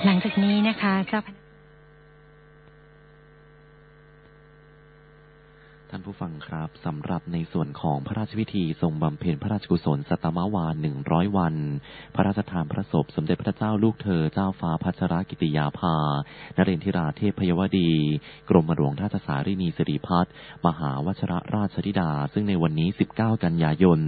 หลังจากนี้นะคะท่านผู้ฟังครับสำหรับในส่วนของพระราชพิธีทรงบำเพ็ญพระราชกุศลสัตมวาล100 วันพระราชทานพระศพสมเด็จพระเจ้าลูกเธอเจ้าฟ้าพัชรกิติยาภานเรนทิราเทพยวดีกรมหลวงราชสารินีสิริพัฒน์มหาวชิรราชธิดาซึ่งในวันนี้19 กันยายน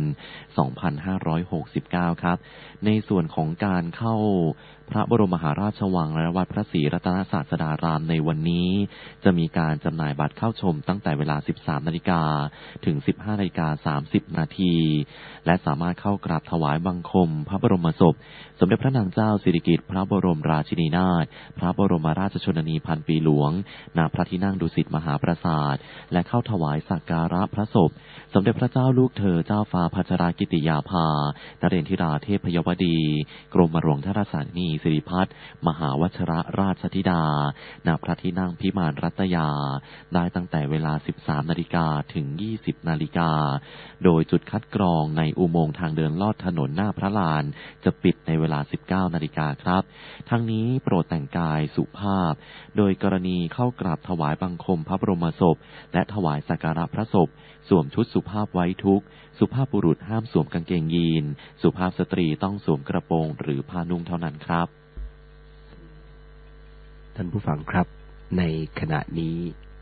2569 ครับในส่วนของการเข้าพระบรมมหาราชวังและวัดพระศรีรัตนศาสดารามในวันนี้จะมีการจำหน่ายบัตรเข้าชมตั้งแต่เวลา 13 นาฬิกาถึง 15 นาฬิกา 30 นาทีและสามารถเข้ากราบถวายบังคมพระบรมศพสมเด็จพระนางเจ้าสิริกิติ์พระบรมราชินีนาถพระบรมราชชนนีพันปีหลวงณพระที่นั่งดุสิตมหาปราสาทและเข้าถวายสักการะพระศพสมเด็จพระเจ้าลูกเธอเจ้าฟ้าพัชรกิติยาภานเรนทิราเทพยวดีกรมหลวงราชสารินีสิริพัฒน์มหาวชิรราชธิดาณพระที่นั่งพิมานรัตยาได้ตั้งแต่เวลา 13 นาฬิกาถึง 20 นาฬิกาโดยจุดคัดกรองในอุโมงค์ทางเดินลอดถนนหน้าพระลานจะปิดในเวลา 19 นาฬิกาครับทั้งนี้โปรดแต่งกายสุภาพโดยกรณีเข้ากราบถวายบังคมพระบรมศพและถวายสักการะพระศพสวมชุดสุภาพไว้ทุกข์สุภาพบุรุษห้ามสวมกางเกงยีนสุภาพสตรีต้องสวมกระโปรงหรือผ้านุ่งเท่านั้นครับท่านผู้ฟังครับในขณะนี้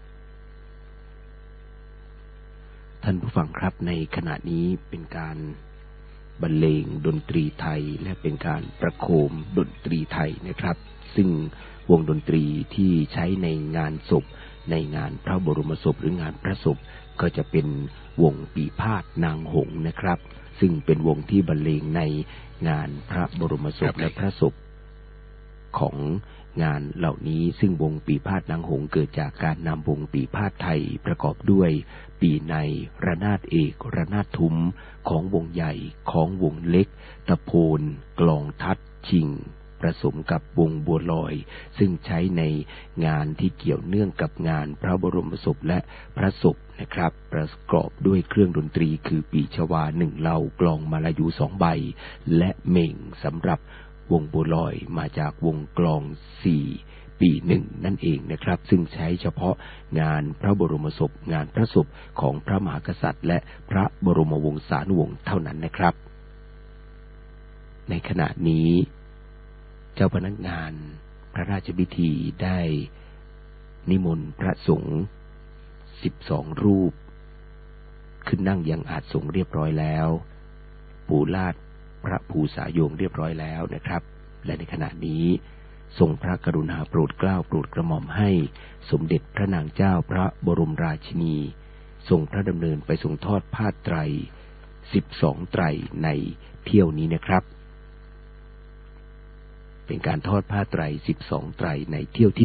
เป็นการบรรเลงดนตรีไทยและเป็นการประโคมดนตรีไทยนะครับซึ่งวงดนตรีที่ใช้ในงานศพในงานพระบรมศพหรืองานพระศพก็จะเป็นวงปีพาทย์นางหงส์นะครับซึ่งเป็นวงที่บรรเลงในงานพระบรมศพและพระศพของงานเหล่านี้ซึ่งวงปีพาทย์นางหงส์เกิดจากการนำวงปีพาทย์ไทยประกอบด้วยปีในระนาดเอกระนาดทุ้มของวงใหญ่ของวงเล็กตะโพนกลองทัดชิงผสมกับวงบัวลอยซึ่งใช้ในงานที่เกี่ยวเนื่องกับงานพระบรมศพและพระศพนะครับประกอบด้วยเครื่องดนตรีคือปีชวา1เหล่ากลองมาลายู2ใบและเม่งสำหรับวงบัวลอยมาจากวงกลอง4ปี1นั่นเองนะครับซึ่งใช้เฉพาะงานพระบรมศพงานพระศพของพระมหากษัตริย์และพระบรมวงศานุวงศ์เท่านั้นนะครับในขณะนี้เจ้าพนักงานพระราชพิธีได้นิมนต์พระสงฆ์12รูปขึ้นนั่งยังอาสน์สงฆ์เรียบร้อยแล้วปูลาดพระภูษาโยงเรียบร้อยแล้วนะครับและในขณะนี้ทรงพระกรุณาโปรดเกล้าโปรดกระหม่อมให้สมเด็จพระนางเจ้าพระบรมราชินีทรงพระดำเนินไปทรงทอดผ้าไตร12ไตรในเที่ยวนี้นะครับเป็นการทอดผ้าไตร12ไตรในเที่ยวที่